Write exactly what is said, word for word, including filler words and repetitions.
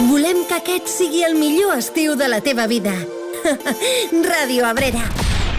Volem que aquest sigui el millor estiu de la teva vida. Ràdio Abrera.